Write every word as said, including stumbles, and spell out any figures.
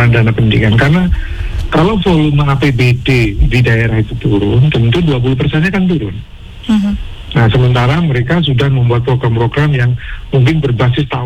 pengeluaran dana pendidikan. Karena kalau volume A P B D di daerah itu turun, tentu dua puluh persennya kan turun. Mm-hmm. Nah, sementara mereka sudah membuat program-program yang mungkin berbasis